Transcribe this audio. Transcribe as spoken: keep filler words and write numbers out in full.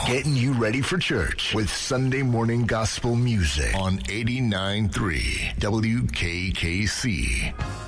getting you ready for church with Sunday morning gospel music on eighty-nine point three W K K C.